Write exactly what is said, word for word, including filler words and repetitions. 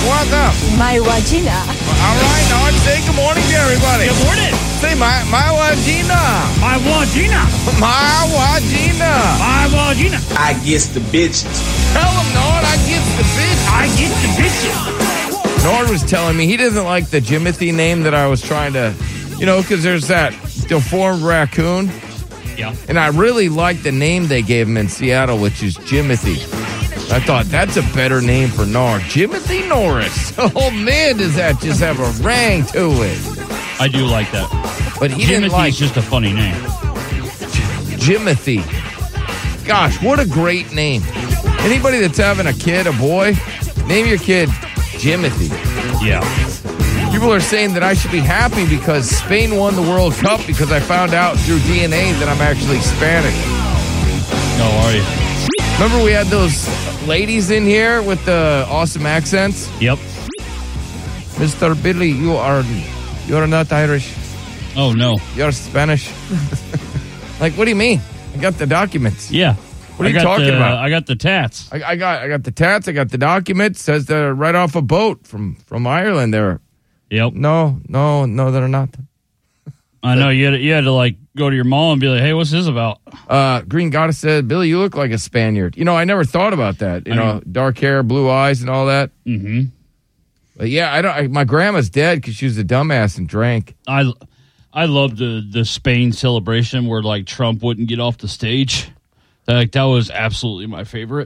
What's up? My vagina. All right, now say good morning to everybody. Good morning. Say my my vagina. My vagina. My vagina. My vagina. I guess the bitches. Tell him, Nord, I get the bitch. I get the bitches. Nord was telling me he doesn't like the Jimothy name that I was trying to, you know, because there's that deformed raccoon. Yeah. And I really like the name they gave him in Seattle, which is Jimothy. I thought that's a better name for Nord. Jimothy Norris. Oh, man, does that just have a ring to it. I do like that. But he Jimothy didn't like is just a funny name. Jimothy. Gosh, what a great name. Anybody that's having a kid, a boy, name your kid Jimothy. Yeah. People are saying that I should be happy because Spain won the World Cup because I found out through D N A that I'm actually Spanish. No, are you? Remember we had those ladies in here with the awesome accents? Yep. Mister Billy, you are you're not Irish. Oh, no. You're Spanish. Like, what do you mean? I got the documents. Yeah. What are I you got talking the, about? I got the tats. I, I got I got the tats. I got the documents. Says they're right off a boat from, from Ireland. They're Yep. no, no, no, they're not. I know. You had, to, you had to, like, go to your mom and be like, hey, what's this about? Uh, Green Goddess said, Billy, you look like a Spaniard. You know, I never thought about that. You I know, mean- dark hair, blue eyes, and all that. Mm-hmm. But yeah, I don't. I, my grandma's dead because she was a dumbass and drank. I, I loved the, the Spain celebration where, like, Trump wouldn't get off the stage. Like, that was absolutely my favorite.